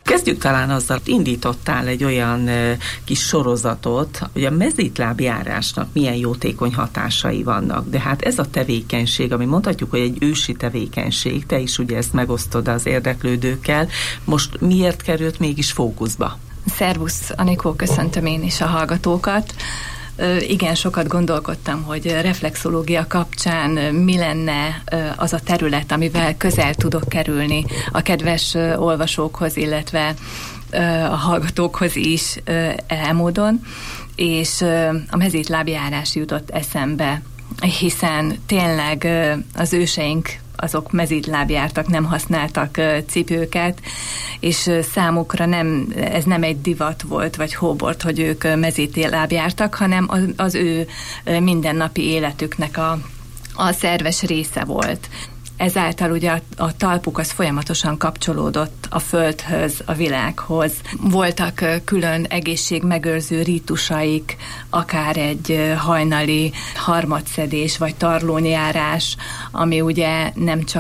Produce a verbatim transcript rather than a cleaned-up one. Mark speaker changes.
Speaker 1: Kezdjük talán azzal, indítottál egy olyan e, kis sorozatot, hogy a mezítlábjárásnak milyen jótékony hatásai vannak. De hát ez a tevékenység, ami mondhatjuk, hogy egy ősi tevékenység, te is ugye ezt megosztod az érdeklődőkkel, most miért került mégis fókuszba?
Speaker 2: Szervusz, Anikó, köszöntöm én is a hallgatókat. Igen, sokat gondolkodtam, hogy reflexológia kapcsán mi lenne az a terület, amivel közel tudok kerülni a kedves olvasókhoz, illetve a hallgatókhoz is elmódon, és a mezítlábjárás jutott eszembe, hiszen tényleg az őseink azok mezítláb jártak, nem használtak cipőket, és számukra nem, ez nem egy divat volt, vagy hóbort, hogy ők mezítláb jártak, hanem az, az ő mindennapi életüknek a, a szerves része volt. Ezáltal ugye a, a talpuk az folyamatosan kapcsolódott a földhöz, a világhoz. Voltak külön egészségmegőrző rítusaik, akár egy hajnali harmadszedés, vagy tarlónjárás, ami ugye nem csak